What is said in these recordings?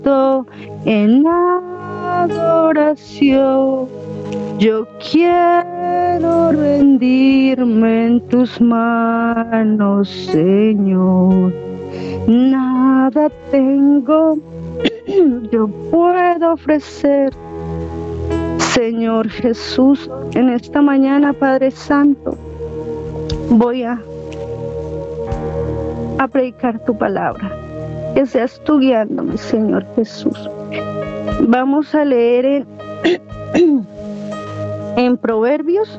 en adoración. Yo quiero rendirme en tus manos, Señor. Nada tengo, yo puedo ofrecer, Señor Jesús. En esta mañana, Padre Santo, voy a predicar tu palabra. Que seas tú guiándome, Señor Jesús. Vamos a leer en Proverbios.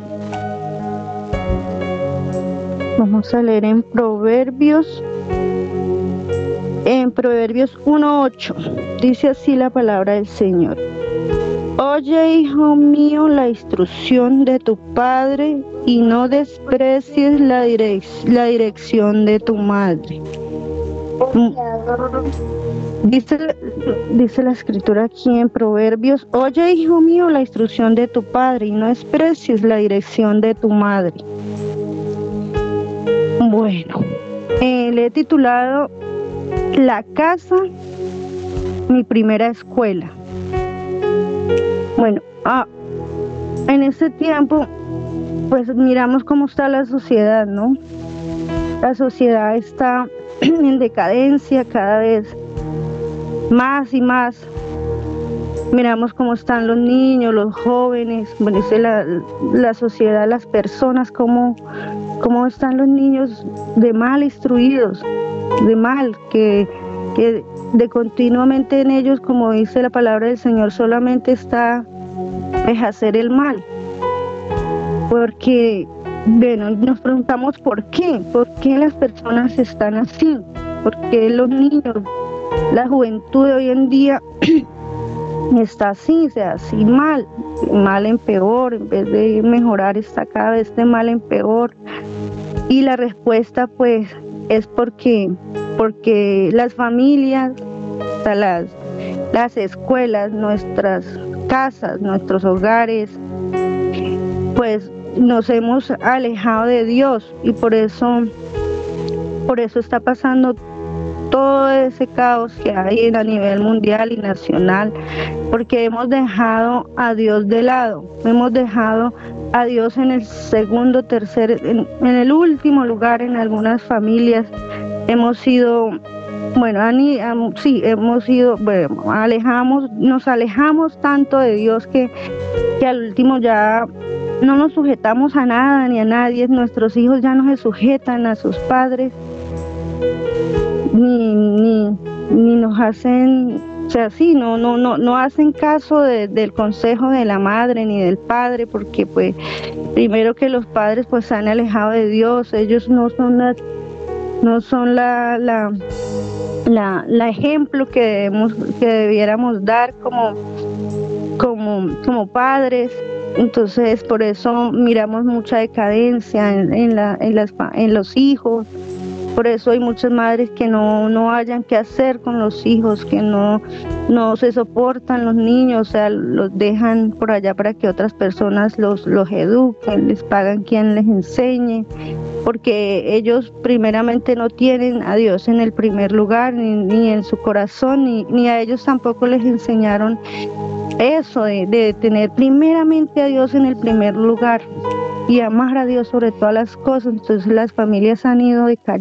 Vamos a leer en Proverbios. En Proverbios 1:8. Dice así la palabra del Señor. Oye, hijo mío, la instrucción de tu padre y no desprecies la dirección de tu madre. Dice la escritura aquí en Proverbios: oye, hijo mío, la instrucción de tu padre y no desprecies la dirección de tu madre. Bueno, le he titulado La casa, mi primera escuela. Bueno, en este tiempo, pues miramos cómo está la sociedad, ¿no? La sociedad está en decadencia cada vez más y más. Miramos cómo están los niños, los jóvenes, bueno, dice la sociedad, las personas, cómo están los niños de mal instruidos, de mal, que de continuamente en ellos, como dice la palabra del Señor, solamente está hacer el mal. Porque, bueno, nos preguntamos por qué las personas están así, por qué los niños, la juventud de hoy en día está así, así mal en peor, en vez de mejorar está cada vez de mal en peor. Y la respuesta pues es porque las familias, las escuelas, nuestras casas, nuestros hogares, pues nos hemos alejado de Dios, y por eso está pasando todo ese caos que hay a nivel mundial y nacional, porque hemos dejado a Dios de lado, hemos dejado a Dios en el segundo, tercer, en el último lugar en algunas familias. Hemos sido, nos alejamos tanto de Dios que al último ya no nos sujetamos a nada ni a nadie. Nuestros hijos ya no se sujetan a sus padres, ni nos hacen, o sea, sí, no hacen caso del consejo de la madre ni del padre, porque pues primero que los padres pues se han alejado de Dios. Ellos no son la ejemplo que debiéramos dar como padres. Entonces por eso miramos mucha decadencia en los hijos. Por eso hay muchas madres que no hayan qué hacer con los hijos, que no se soportan los niños, o sea, los dejan por allá para que otras personas los eduquen, les pagan quien les enseñe, porque ellos primeramente no tienen a Dios en el primer lugar, ni en su corazón, ni a ellos tampoco les enseñaron eso de tener primeramente a Dios en el primer lugar y amar a Dios sobre todas las cosas. Entonces las familias han ido decayendo.